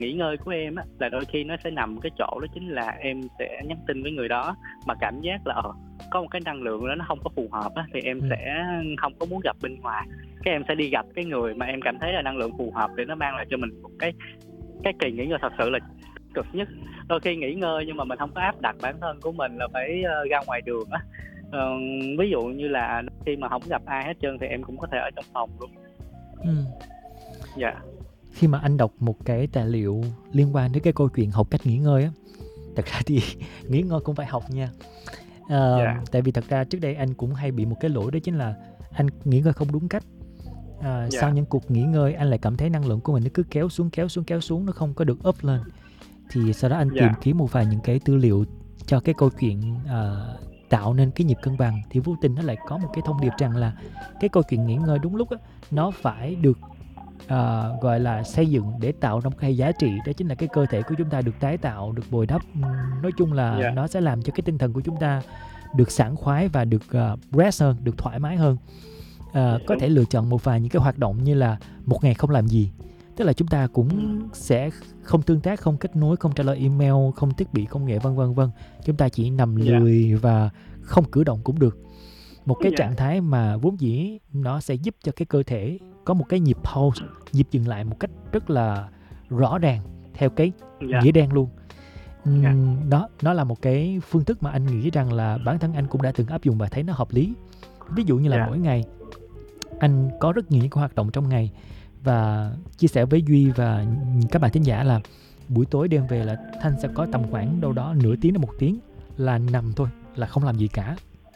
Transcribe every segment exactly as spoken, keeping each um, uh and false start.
nghỉ ngơi của em á, là đôi khi nó sẽ nằm cái chỗ đó chính là em sẽ nhắn tin với người đó mà cảm giác là ờ, có một cái năng lượng đó nó không có phù hợp á, thì em Ừ. sẽ không có muốn gặp bên ngoài. Cái em sẽ đi gặp cái người mà em cảm thấy là năng lượng phù hợp để nó mang lại cho mình một cái cái kỳ nghỉ ngơi thật sự là tích cực nhất. Đôi khi nghỉ ngơi nhưng mà mình không có áp đặt bản thân của mình là phải ờ, ra ngoài đường á. Ờ, ví dụ như là khi mà không gặp ai hết trơn thì em cũng có thể ở trong phòng luôn. Ừ. Dạ. Khi mà anh đọc một cái tài liệu liên quan đến cái câu chuyện học cách nghỉ ngơi á, thật ra thì nghỉ ngơi cũng phải học nha. Ờ, Dạ. Tại vì thật ra trước đây anh cũng hay bị một cái lỗi đó chính là anh nghỉ ngơi không đúng cách. À, Dạ. sau những cuộc nghỉ ngơi anh lại cảm thấy năng lượng của mình nó cứ kéo xuống kéo xuống kéo xuống, nó không có được up lên. Thì sau đó anh Dạ. tìm kiếm một vài những cái tư liệu cho cái câu chuyện à, tạo nên cái nhịp cân bằng, thì vô tình nó lại có một cái thông điệp rằng là cái câu chuyện nghỉ ngơi đúng lúc á, nó phải được à, gọi là xây dựng để tạo ra một cái giá trị, đó chính là cái cơ thể của chúng ta được tái tạo, được bồi đắp. Ừm, nói chung là Dạ. nó sẽ làm cho cái tinh thần của chúng ta được sảng khoái và được uh, rest hơn, được thoải mái hơn. À, có Đúng. thể lựa chọn một vài những cái hoạt động như là một ngày không làm gì, tức là chúng ta cũng Ừ. sẽ không tương tác, không kết nối, không trả lời email, không thiết bị công nghệ vân vân vân. Chúng ta chỉ nằm Dạ. lười và không cử động cũng được. Một cái Dạ. trạng thái mà vốn dĩ nó sẽ giúp cho cái cơ thể có một cái nhịp pulse, nhịp dừng lại một cách rất là rõ ràng theo cái Dạ. nghĩa đen luôn. Ừm, Dạ. đó, nó là một cái phương thức mà anh nghĩ rằng là bản thân anh cũng đã từng áp dụng và thấy nó hợp lý. Ví dụ như là Dạ. mỗi ngày anh có rất nhiều những cái hoạt động trong ngày, và chia sẻ với Duy và các bạn thính giả là buổi tối đêm về là Thanh sẽ có tầm khoảng đâu đó nửa tiếng đến một tiếng là nằm thôi, là không làm gì cả.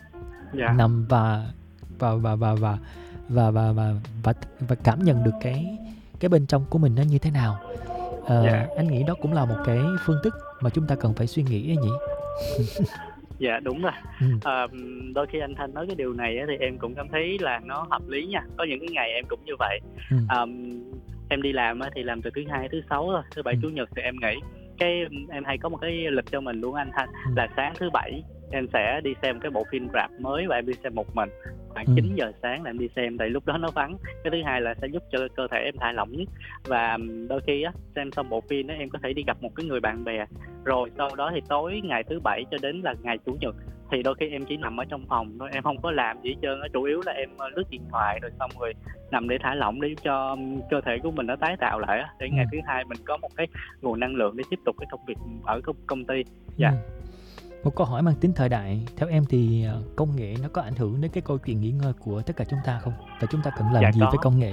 Dạ. Nằm và và và và và và và và và, và cảm nhận được cái cái bên trong của mình nó như thế nào. Ờ, Dạ. anh nghĩ đó cũng là một cái phương thức mà chúng ta cần phải suy nghĩ ấy nhỉ. Dạ đúng rồi. Ừ. À, đôi khi anh Thanh nói cái điều này á, thì em cũng cảm thấy là nó hợp lý nha. Có những cái ngày em cũng như vậy. Ừ. À, em đi làm á, thì làm từ thứ hai thứ sáu thôi, thứ bảy Ừ. chủ nhật thì em nghỉ. Cái em hay có một cái lịch cho mình luôn anh Thanh, Ừ. là sáng thứ bảy em sẽ đi xem cái bộ phim rạp mới và em đi xem một mình khoảng Ừ. chín giờ sáng là em đi xem, tại lúc đó nó vắng. Cái thứ hai là sẽ giúp cho cơ thể em thả lỏng nhất. Và đôi khi á, xem xong bộ phim đó em có thể đi gặp một cái người bạn bè. Rồi sau đó thì tối ngày thứ bảy cho đến là ngày chủ nhật thì đôi khi em chỉ nằm ở trong phòng thôi, em không có làm gì hết trơn á, chủ yếu là em lướt điện thoại rồi xong rồi nằm để thả lỏng, để cho cơ thể của mình nó tái tạo lại á, để ngày Ừ. thứ hai mình có một cái nguồn năng lượng để tiếp tục cái công việc ở công, công ty. Dạ. Ừ. Một câu hỏi mang tính thời đại, theo em thì công nghệ nó có ảnh hưởng đến cái câu chuyện nghỉ ngơi của tất cả chúng ta không? Và chúng ta cần làm Dạ gì có. với công nghệ?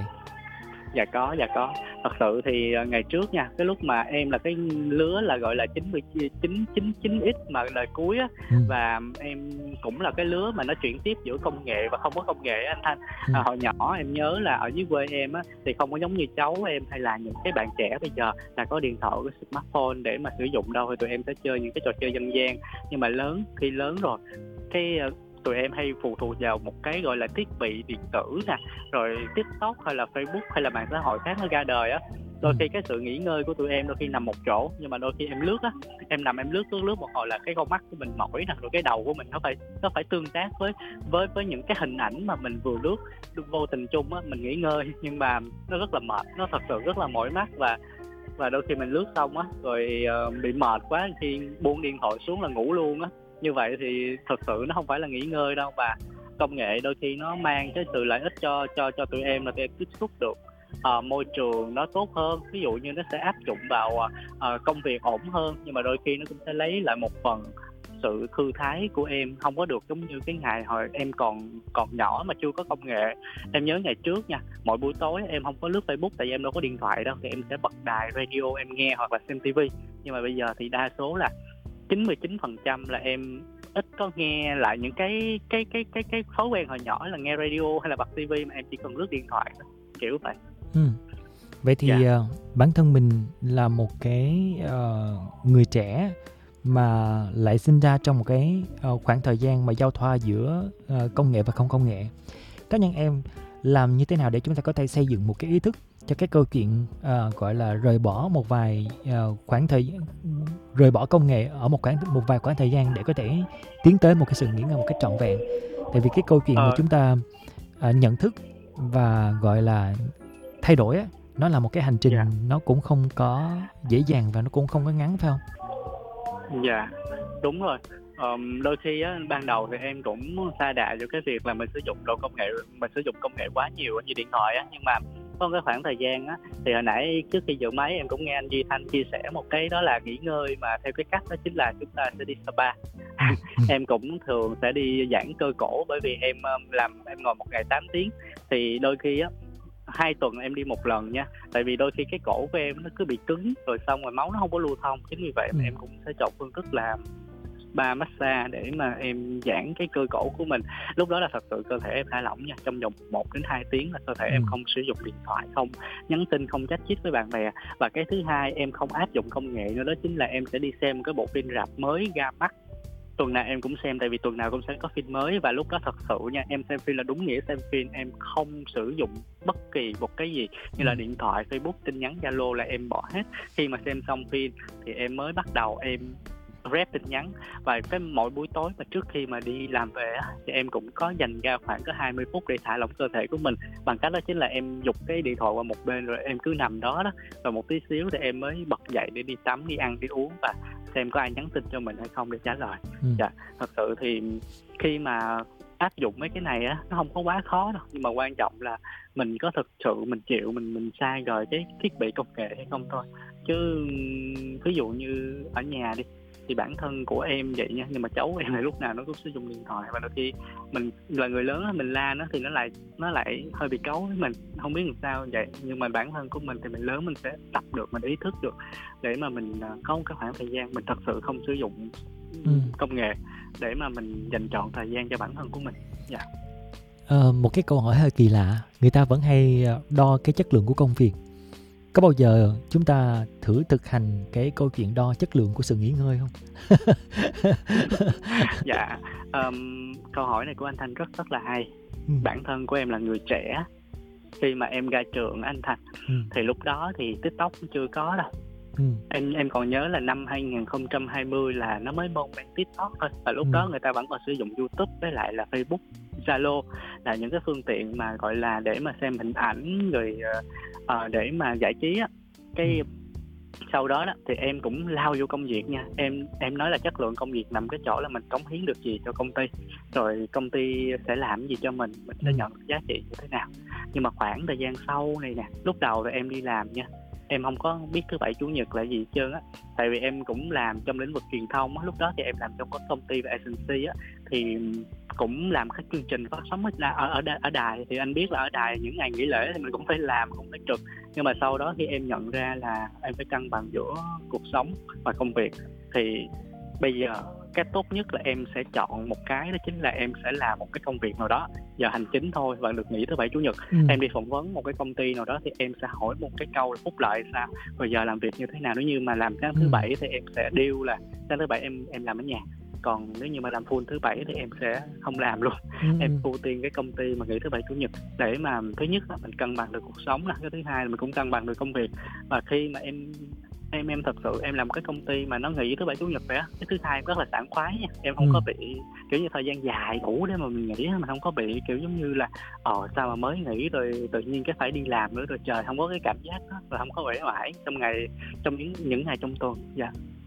Dạ có, dạ có. Thật sự thì ngày trước nha, cái lúc mà em là cái lứa là gọi là chín mươi chín chín chín x mà đời cuối á, Ừ. và em cũng là cái lứa mà nó chuyển tiếp giữa công nghệ và không có công nghệ anh Thanh. Ừ. À, hồi nhỏ em nhớ là ở dưới quê em á, thì không có giống như cháu em hay là những cái bạn trẻ bây giờ là có điện thoại, cái smartphone để mà sử dụng đâu, thì tụi em sẽ chơi những cái trò chơi dân gian. Nhưng mà lớn, khi lớn rồi, cái tụi em hay phụ thuộc vào một cái gọi là thiết bị điện tử nè, rồi TikTok hay là Facebook hay là mạng xã hội khác nó ra đời á. Đôi khi cái sự nghỉ ngơi của tụi em đôi khi nằm một chỗ, nhưng mà đôi khi em lướt á, em nằm em lướt lướt lướt một hồi là cái con mắt của mình mỏi nè, rồi cái đầu của mình nó phải nó phải tương tác với với với những cái hình ảnh mà mình vừa lướt. Vô tình chung á, mình nghỉ ngơi nhưng mà nó rất là mệt, nó thật sự rất là mỏi mắt, và và đôi khi mình lướt xong á rồi uh, bị mệt quá khi buông điện thoại xuống là ngủ luôn á. Như vậy thì thật sự nó không phải là nghỉ ngơi đâu. Và công nghệ đôi khi nó mang cái sự lợi ích cho cho cho tụi em là tụi em tiếp xúc được uh, môi trường nó tốt hơn, ví dụ như nó sẽ áp dụng vào uh, công việc ổn hơn, nhưng mà đôi khi nó cũng sẽ lấy lại một phần sự thư thái của em, không có được giống như cái ngày hồi em còn còn nhỏ mà chưa có công nghệ. Em nhớ ngày trước nha, mỗi buổi tối em không có lướt Facebook tại vì em đâu có điện thoại đâu, thì em sẽ bật đài radio em nghe hoặc là xem tivi. Nhưng mà bây giờ thì đa số là chín mươi chín phần trăm là em ít có nghe lại những cái cái cái cái cái thói quen hồi nhỏ là nghe radio hay là bật tivi, mà em chỉ cần lướt điện thoại thôi, kiểu vậy. Ừ. Vậy thì Dạ. uh, bản thân mình là một cái uh, người trẻ mà lại sinh ra trong một cái uh, khoảng thời gian mà giao thoa giữa uh, công nghệ và không công nghệ. Cá nhân em làm như thế nào để chúng ta có thể xây dựng một cái ý thức cho cái câu chuyện uh, gọi là rời bỏ một vài uh, khoảng thời rời bỏ công nghệ ở một khoảng một vài khoảng thời gian để có thể tiến tới một cái sự nghỉ ngơi một cách trọn vẹn. Tại vì cái câu chuyện ờ. mà chúng ta uh, nhận thức và gọi là thay đổi á, nó là một cái hành trình Dạ. nó cũng không có dễ dàng và nó cũng không có ngắn, phải không? Dạ, đúng rồi. Ờm, đôi khi á, ban đầu thì em cũng sa đà vô cái việc là mình sử dụng đồ công nghệ, mình sử dụng công nghệ quá nhiều như điện thoại á, nhưng mà có cái khoảng thời gian á, thì hồi nãy trước khi dự máy em cũng nghe anh Duy Thanh chia sẻ một cái, đó là nghỉ ngơi mà theo cái cách đó chính là chúng ta sẽ đi spa. Em cũng thường sẽ đi giãn cơ cổ, bởi vì em um, làm em ngồi một ngày tám tiếng, thì đôi khi á hai tuần em đi một lần nha, tại vì đôi khi cái cổ của em nó cứ bị cứng rồi xong rồi máu nó không có lưu thông, chính vì vậy mà Ừ. em cũng sẽ chọn phương thức là spa massage để mà em giãn cái cơ cổ của mình. Lúc đó là thật sự cơ thể em thả lỏng nha, trong vòng một đến hai tiếng là cơ thể Ừ. em không sử dụng điện thoại, không nhắn tin, không chat chít với bạn bè. Và cái thứ hai em không áp dụng công nghệ nữa, đó chính là em sẽ đi xem cái bộ phim rạp mới ra mắt. Tuần nào em cũng xem, tại vì tuần nào cũng sẽ có phim mới, và lúc đó thật sự nha, em xem phim là đúng nghĩa xem phim, em không sử dụng bất kỳ một cái gì như là Ừ. điện thoại, Facebook, tin nhắn, Zalo là em bỏ hết. Khi mà xem xong phim thì em mới bắt đầu em rep tin nhắn. Và cái mỗi buổi tối mà trước khi mà đi làm về á, thì em cũng có dành ra khoảng có hai mươi phút để thả lỏng cơ thể của mình, bằng cách đó chính là em giục cái điện thoại qua một bên, rồi em cứ nằm đó đó, rồi một tí xíu thì em mới bật dậy để đi tắm, đi ăn, đi uống và xem có ai nhắn tin cho mình hay không để trả lời. Ừ. Dạ, thật sự thì khi mà áp dụng mấy cái này á, nó không có quá khó đâu, nhưng mà quan trọng là mình có thực sự mình chịu mình mình sai rồi cái thiết bị công nghệ hay không thôi. Chứ ví dụ như ở nhà đi, thì bản thân của em vậy nha, nhưng mà cháu em là lúc nào nó cũng sử dụng điện thoại, và đôi khi mình là người lớn á, mình la nó thì nó lại nó lại hơi bị cấu với mình, không biết làm sao vậy. Nhưng mà bản thân của mình thì mình lớn, mình sẽ tập được, mình ý thức được để mà mình à, có một cái khoảng thời gian mình thật sự không sử dụng Ừ. công nghệ, để mà mình dành trọn thời gian cho bản thân của mình. Dạ. Ờ, một cái câu hỏi hơi kỳ lạ, người ta vẫn hay ờ, đo cái chất lượng của công việc. Có bao giờ chúng ta thử thực hành cái câu chuyện đo chất lượng của sự nghỉ ngơi không? Dạ, ờm, câu hỏi này của anh Thanh rất rất là hay. Ừ. Bản thân của em là người trẻ, khi mà em ra trường anh Thanh, Ừ. thì lúc đó thì TikTok cũng chưa có đâu. Ừ. Em em còn nhớ là năm hai không hai không là nó mới bông bang TikTok thôi, và lúc Ừ. đó người ta vẫn còn sử dụng YouTube với lại là Facebook, Zalo là những cái phương tiện mà gọi là để mà xem hình ảnh rồi uh, để mà giải trí á. Cái Ừ. sau đó đó thì em cũng lao vô công việc nha. Em em nói là chất lượng công việc nằm cái chỗ là mình cống hiến được gì cho công ty, rồi công ty sẽ làm gì cho mình, mình sẽ Ừ. nhận được giá trị như thế nào. Nhưng mà khoảng thời gian sau này nè, lúc đầu thì em đi làm nha, em không có biết thứ bảy chủ nhật là gì hết trơn á, tại vì em cũng làm trong lĩnh vực truyền thông á. Lúc đó thì em làm trong các công ty về agency á, thì cũng làm các chương trình phát sóng ở, ở, ở, ở đài. Thì anh biết là ở đài những ngày nghỉ lễ thì mình cũng phải làm, cũng phải trực. Nhưng mà sau đó khi em nhận ra là em phải cân bằng giữa cuộc sống và công việc, thì bây giờ cái tốt nhất là em sẽ chọn một cái, đó chính là em sẽ làm một cái công việc nào đó giờ hành chính thôi và được nghỉ thứ bảy chủ nhật. Ừ. Em đi phỏng vấn một cái công ty nào đó thì em sẽ hỏi một cái câu là phúc lợi sao, rồi giờ làm việc như thế nào. Nếu như mà làm sáng thứ Ừ. bảy thì em sẽ deal là sáng thứ bảy em em làm ở nhà, còn nếu như mà làm full thứ bảy thì em sẽ không làm luôn. Ừ. Em ưu tiên cái công ty mà nghỉ thứ bảy chủ nhật, để mà thứ nhất là mình cân bằng được cuộc sống nè, cái thứ hai là mình cũng cân bằng được công việc. Và khi mà em em em thật sự em làm một cái công ty mà nó nghỉ thứ bảy chủ nhật vậy á, cái thứ hai em rất là sảng khoái nha. Em không Ừ. có bị kiểu như thời gian dài đủ để mà mình nghỉ, mà không có bị kiểu giống như là ờ sao mà mới nghỉ rồi tự nhiên cái phải đi làm nữa, rồi trời không có cái cảm giác đó, rồi không có uể oải trong ngày, trong những những ngày trong tuần. Dạ.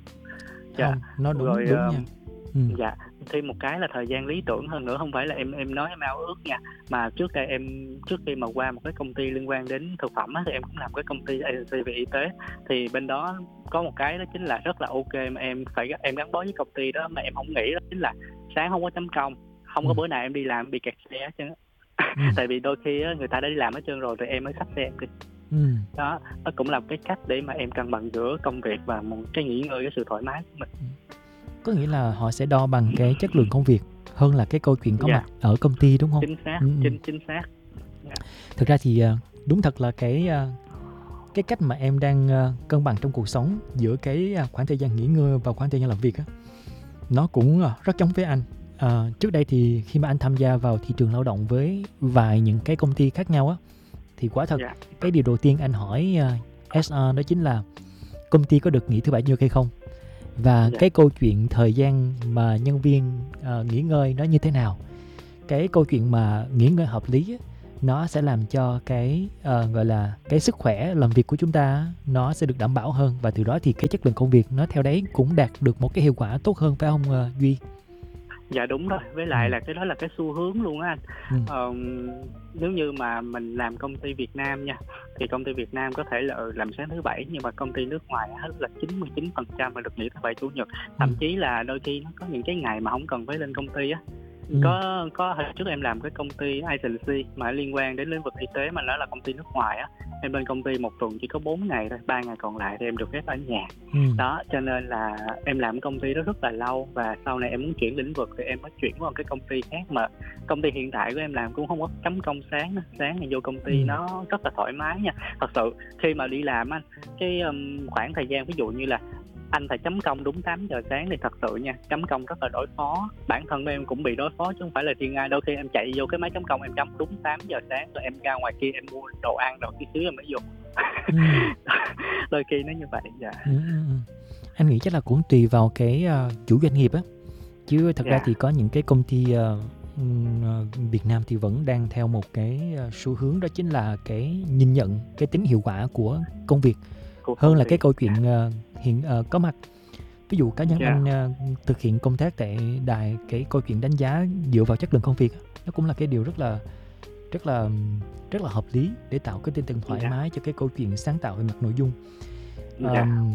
Dạ. Không, nó đúng Rồi đúng uh, nha. Ừ. dạ, thêm một cái là thời gian lý tưởng hơn nữa, không phải là em em nói em ao ước nha, mà trước đây em trước khi mà qua một cái công ty liên quan đến thực phẩm á, thì em cũng làm cái công ty agency về y tế. Thì bên đó có một cái đó chính là rất là ok mà em phải em gắn bó với công ty đó mà em không nghĩ, đó chính là sáng không có chấm công, không Ừ. có bữa nào em đi làm bị kẹt xe hết trơn á. Ừ. Tại vì đôi khi á, người ta đã đi làm hết trơn rồi thì em mới xách xe em đi. Ừ. Đó, nó cũng là cái cách để mà em cân bằng giữa công việc và một cái nghỉ ngơi, cái sự thoải mái của mình. Có nghĩa là họ sẽ đo bằng cái chất lượng công việc hơn là cái câu chuyện có Dạ. mặt ở công ty, đúng không? Chính xác, Ừ. Ừ. chính chính xác. Thực ra thì ờ, đúng thật là cái ờ, cái cách mà em đang ờ, cân bằng trong cuộc sống giữa cái ờ, khoảng thời gian nghỉ ngơi và khoảng thời gian làm việc á, nó cũng ờ, rất giống với anh. Ờ, trước đây thì khi mà anh tham gia vào thị trường lao động với vài những cái công ty khác nhau á, thì quả thật Dạ. cái điều đầu tiên anh hỏi ờ, ét rờ đó chính là công ty có được nghỉ thứ bảy chủ nhật hay không, và Dạ. cái câu chuyện thời gian mà nhân viên uh, nghỉ ngơi nó như thế nào. Cái câu chuyện mà nghỉ ngơi hợp lý á, nó sẽ làm cho cái ờ, gọi là cái sức khỏe làm việc của chúng ta nó sẽ được đảm bảo hơn, và từ đó thì cái chất lượng công việc nó theo đấy cũng đạt được một cái hiệu quả tốt hơn, phải không ờ, Duy? Dạ đúng rồi, với Ừ. lại là cái đó là cái xu hướng luôn á anh. Ừ. Ờ, nếu như mà mình làm công ty Việt Nam nha, thì công ty Việt Nam có thể là ừ, làm sáng thứ bảy, nhưng mà công ty nước ngoài hết là chín mươi chín phần trăm là được nghỉ thứ bảy chủ nhật. Thậm Ừ. chí là đôi khi nó có những cái ngày mà không cần phải lên công ty á. Ừ. Có có hồi trước em làm cái công ty agency mà liên quan đến lĩnh vực y tế, mà nó là công ty nước ngoài á. Em lên công ty một tuần chỉ có bốn ngày thôi, ba ngày còn lại thì em được phép ở nhà. Ừ. Đó, cho nên là em làm công ty đó rất là lâu, và sau này em muốn chuyển lĩnh vực thì em mới chuyển qua cái công ty khác, mà công ty hiện tại của em làm cũng không có chấm công sáng. Sáng thì vô công ty Ừ. nó rất là thoải mái nha. Thật sự khi mà đi làm anh, cái um, khoảng thời gian ví dụ như là anh phải chấm công đúng tám giờ sáng thì thật sự nha, chấm công rất là đối phó. Bản thân em cũng bị đối phó chứ không phải là riêng ai. Đôi khi em chạy vô cái máy chấm công em chấm đúng tám giờ sáng, rồi em ra ngoài kia em mua đồ ăn rồi tí xíu em mới vô. Ừ. Đôi khi nó như vậy. Dạ. Ừ. Ừ. Ừ. Anh nghĩ chắc là cũng tùy vào cái uh, chủ doanh nghiệp á, chứ thật ra Dạ. thì có những cái công ty uh, uh, Việt Nam thì vẫn đang theo một cái uh, xu hướng, đó chính là cái nhìn nhận cái tính hiệu quả của công việc Của hơn công là ty. cái câu chuyện uh, hiện uh, có mặt. Ví dụ cá nhân Dạ. anh uh, thực hiện công tác tại đài, cái câu chuyện đánh giá dựa vào chất lượng công việc á, nó cũng là cái điều rất là rất là rất là hợp lý để tạo cái tinh thần thoải Dạ. mái cho cái câu chuyện sáng tạo về mặt nội dung. Dạ. Um,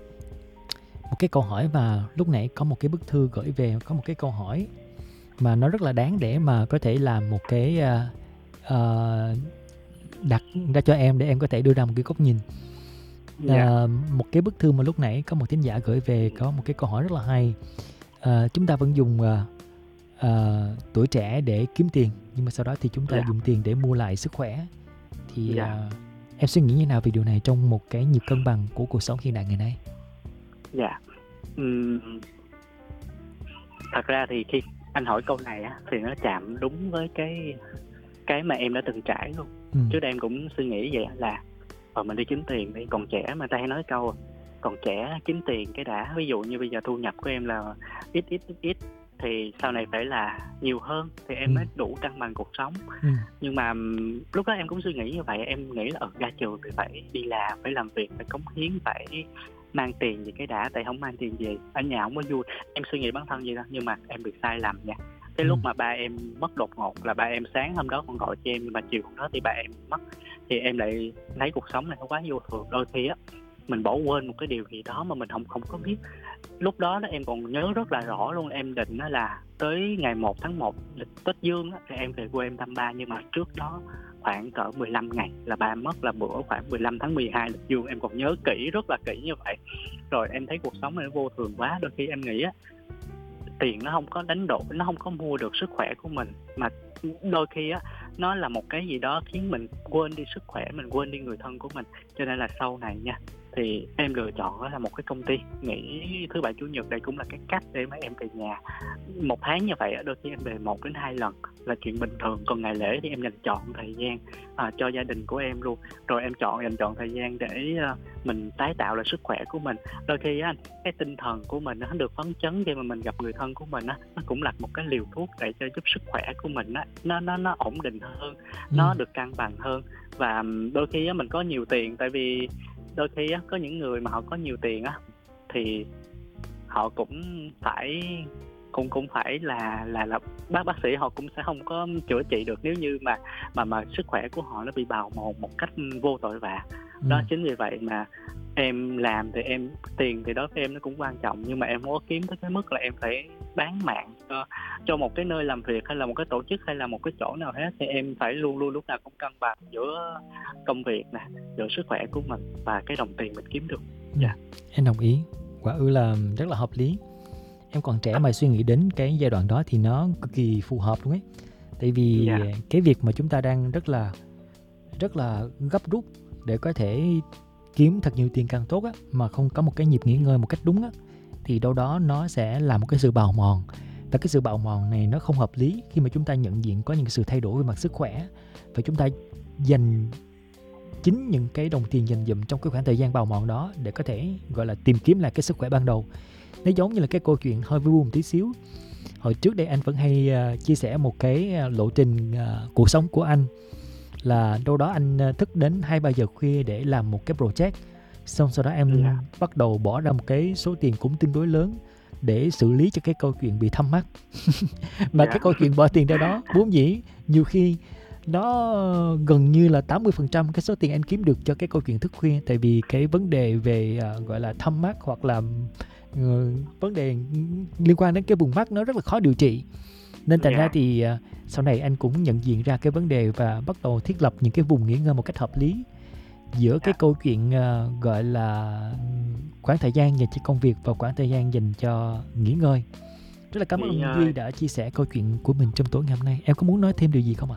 một cái câu hỏi mà lúc nãy có một cái bức thư gửi về, có một cái câu hỏi mà nó rất là đáng để mà có thể làm một cái uh, uh, đặt ra cho em để em có thể đưa ra một cái góc nhìn. Dạ. Uh, một cái bức thư mà lúc nãy có một thính giả gửi về có một cái câu hỏi rất là hay. Uh, chúng ta vẫn dùng uh, uh, tuổi trẻ để kiếm tiền, nhưng mà sau đó thì chúng ta Dạ. dùng tiền để mua lại sức khỏe. Thì Dạ. uh, em suy nghĩ như nào về điều này trong một cái nhịp cân bằng của cuộc sống hiện đại ngày nay? Dạ. Uhm, thật ra thì khi anh hỏi câu này á, thì nó chạm đúng với cái cái mà em đã từng trải luôn. Ừ. Trước đây em cũng suy nghĩ vậy là ờ, mình đi kiếm tiền đi, còn trẻ mà ta hay nói câu còn trẻ kiếm tiền cái đã. Ví dụ như bây giờ thu nhập của em là ít ít ít ít thì sau này phải là nhiều hơn thì em Ừ. mới đủ cân bằng cuộc sống. Ừ. Nhưng mà ừm, lúc đó em cũng suy nghĩ như vậy. Em nghĩ là ở ra trường thì phải đi làm, phải làm việc, phải cống hiến, phải mang tiền gì cái đã, tại không mang tiền gì ở nhà không có vui. Em suy nghĩ bản thân vậy đó, nhưng mà em bị sai lầm nha. Cái Ừ. lúc mà ba em mất đột ngột là ba em sáng hôm đó còn gọi cho em, nhưng mà chiều hôm đó thì ba em mất, thì em lại thấy cuộc sống này nó quá vô thường. Đôi khi á mình bỏ quên một cái điều gì đó mà mình không không có biết. Lúc đó đó em còn nhớ rất là rõ luôn. Em định đó là tới ngày một tháng một lịch Tết Dương á, thì em về quê em thăm ba. Nhưng mà trước đó khoảng cỡ mười lăm ngày là ba mất, là bữa khoảng mười lăm tháng mười hai lịch Dương. Em còn nhớ kỹ, rất là kỹ như vậy. Rồi em thấy cuộc sống này nó vô thường quá. Đôi khi em nghĩ á, tiền nó không có đánh đổi, nó không có mua được sức khỏe của mình, mà đôi khi á nó là một cái gì đó khiến mình quên đi sức khỏe, mình quên đi người thân của mình. Cho nên là sau này nha, thì em lựa chọn đó là một cái công ty nghỉ thứ bảy chủ nhật. Đây cũng là cái cách để mà em về nhà. Một tháng như vậy đôi khi em về một đến hai lần là chuyện bình thường. Còn ngày lễ thì em dành chọn thời gian à, cho gia đình của em luôn. Rồi em chọn dành chọn thời gian để uh, mình tái tạo lại sức khỏe của mình. Đôi khi á, cái tinh thần của mình nó được phấn chấn khi mà mình gặp người thân của mình á, nó cũng là một cái liều thuốc để cho giúp sức khỏe của mình á nó nó nó ổn định hơn, Ừ. nó được cân bằng hơn. Và đôi khi á mình có nhiều tiền, tại vì đôi khi á có những người mà họ có nhiều tiền á thì họ cũng phải cũng cũng phải là là là bác bác sĩ họ cũng sẽ không có chữa trị được nếu như mà mà mà sức khỏe của họ nó bị bào mòn một cách vô tội vạ. Ừ. Đó, chính vì vậy mà em làm thì em tiền thì đối với em nó cũng quan trọng, nhưng mà em không có kiếm tới cái mức là em phải bán mạng cho, cho một cái nơi làm việc hay là một cái tổ chức hay là một cái chỗ nào hết. Thì em phải luôn luôn lúc nào cũng cân bằng giữa công việc nè, giữa sức khỏe của mình và cái đồng tiền mình kiếm được. Ừ. Dạ. Em đồng ý, quả ư là rất là hợp lý. Em còn trẻ mà suy nghĩ đến cái giai đoạn đó thì nó cực kỳ phù hợp luôn ấy. Tại vì Dạ. cái việc mà chúng ta đang rất là rất là gấp rút để có thể kiếm thật nhiều tiền càng tốt á, mà không có một cái nhịp nghỉ ngơi một cách đúng á, thì đâu đó nó sẽ là một cái sự bào mòn. Và cái sự bào mòn này nó không hợp lý khi mà chúng ta nhận diện có những sự thay đổi về mặt sức khỏe, và chúng ta dành chính những cái đồng tiền dành dụm trong cái khoảng thời gian bào mòn đó để có thể gọi là tìm kiếm lại cái sức khỏe ban đầu. Nó giống như là cái câu chuyện hơi vui buồn tí xíu. Hồi trước đây anh vẫn hay uh, chia sẻ một cái uh, lộ trình uh, cuộc sống của anh. là đâu đó anh ờ, thức đến hai ba giờ khuya để làm một cái project, xong sau đó em Dạ. bắt đầu bỏ ra một cái số tiền cũng tương đối lớn để xử lý cho cái câu chuyện bị thâm mắt. Mà Dạ. cái câu chuyện bỏ tiền ra đó vốn dĩ nhiều khi nó gần như là tám mươi phần trăm cái số tiền anh kiếm được cho cái câu chuyện thức khuya, tại vì cái vấn đề về à, gọi là thâm mắt hoặc là ờ, vấn đề liên quan đến cái vùng mắt nó rất là khó điều trị, nên thành Dạ. ra thì à, sau này anh cũng nhận diện ra cái vấn đề và bắt đầu thiết lập những cái vùng nghỉ ngơi một cách hợp lý giữa cái Dạ. câu chuyện à, gọi là khoảng thời gian dành cho công việc và khoảng thời gian dành cho nghỉ ngơi. Rất là cảm Nghỉ ơn ngơi. Duy đã chia sẻ câu chuyện của mình trong tối ngày hôm nay. Em có muốn nói thêm điều gì không ạ?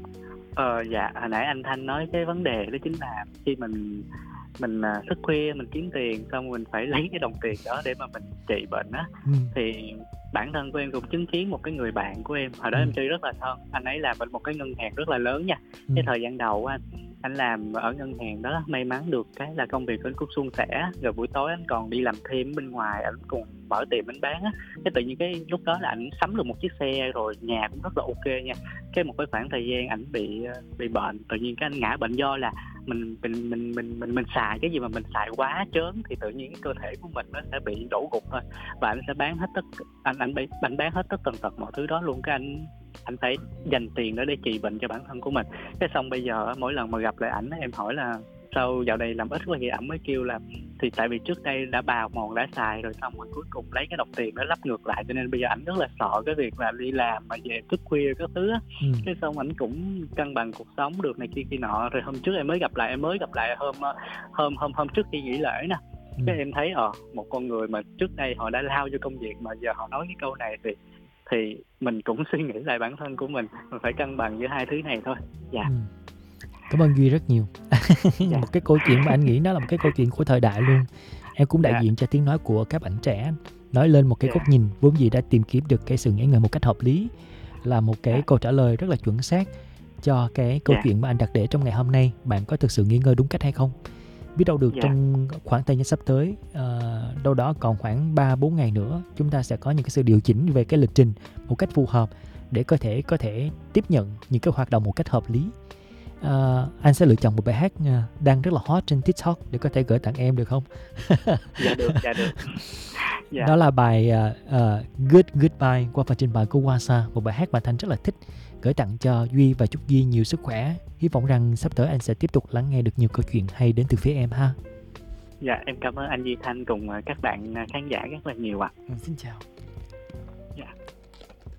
Ờ dạ, hồi nãy anh Thanh nói cái vấn đề đó chính là khi mình mình à, thức khuya mình kiếm tiền, xong mình phải lấy cái đồng tiền đó để mà mình trị bệnh á. Ừ. Thì bản thân của em cũng chứng kiến một cái người bạn của em, hồi đó Ừ. em chơi rất là thân, anh ấy làm ở một cái ngân hàng rất là lớn nha. Ừ. Cái thời gian đầu á, anh anh làm ở ngân hàng đó, may mắn được cái là công việc của anh cũng suôn sẻ, rồi buổi tối anh còn đi làm thêm bên ngoài, anh còn mở tiệm anh bán á. Cái tự nhiên cái lúc đó là anh sắm được một chiếc xe, rồi nhà cũng rất là ok nha. Cái một cái khoảng thời gian ảnh bị bị bệnh, tự nhiên cái anh ngã bệnh do là mình mình mình mình mình mình xài cái gì mà mình xài quá trớn thì tự nhiên cái cơ thể của mình nó sẽ bị đổ gục thôi, và anh sẽ bán hết tất anh anh bị anh bán hết tất tần tật mọi thứ đó luôn. Cái anh anh phải dành tiền đó để trị bệnh cho bản thân của mình. Cái xong bây giờ mỗi lần mà gặp lại ảnh, em hỏi là sau dạo này làm ít quá vậy, ảnh mới kêu là thì tại vì trước đây đã bào mòn đã xài rồi, xong rồi cuối cùng lấy cái đồng tiền đó lắp ngược lại, cho nên bây giờ ảnh rất là sợ cái việc là đi làm mà về thức khuya các thứ á. Ừ. Cái xong ảnh cũng cân bằng cuộc sống được này kia kia nọ. Rồi hôm trước em mới gặp lại em mới gặp lại hôm hôm hôm hôm trước khi nghỉ lễ nè. Ừ. Cái em thấy ờ một con người mà trước đây họ đã lao vô công việc mà giờ họ nói cái câu này thì thì mình cũng suy nghĩ lại bản thân của mình, mình phải cân bằng giữa hai thứ này thôi. Dạ. Ừ. Cảm ơn Duy rất nhiều. Dạ. Một cái câu chuyện mà anh nghĩ nó là một cái câu chuyện của thời đại luôn. Em cũng đại Dạ. diện cho tiếng nói của các bạn trẻ, nói lên một cái Dạ. góc nhìn vốn dĩ đã tìm kiếm được cái sự nghỉ ngơi một cách hợp lý, là một cái Dạ. câu trả lời rất là chuẩn xác cho cái câu Dạ. chuyện mà anh đặt để trong ngày hôm nay. Bạn có thực sự nghỉ ngơi đúng cách hay không? Biết đâu được Dạ. trong khoảng thời gian sắp tới, uh, đâu đó còn khoảng ba bốn ngày nữa, chúng ta sẽ có những cái sự điều chỉnh về cái lịch trình một cách phù hợp để có thể có thể tiếp nhận những cái hoạt động một cách hợp lý. Uh, anh sẽ lựa chọn một bài hát uh, đang rất là hot trên TikTok để có thể gửi tặng em được không? Dạ được, dạ được. Dạ. Đó là bài uh, uh, Good Goodbye qua phần trình bày của Wasa, một bài hát mà Thanh rất là thích, gửi tặng cho Duy và chúc Duy nhiều sức khỏe. Hy vọng rằng sắp tới anh sẽ tiếp tục lắng nghe được nhiều câu chuyện hay đến từ phía em ha. Dạ em cảm ơn anh Duy Thanh cùng các bạn khán giả rất là nhiều ạ. Ừ, xin chào.